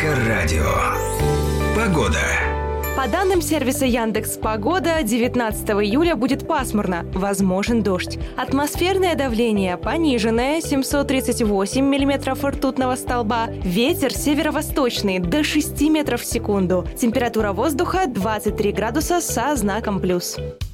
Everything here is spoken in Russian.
Эльдорадо. Погода. По данным сервиса Яндекс.Погода, 19 июля будет пасмурно, возможен дождь. Атмосферное давление пониженное, 738 миллиметров ртутного столба. Ветер северо-восточный, до 6 метров в секунду. Температура воздуха 23 градуса со знаком плюс.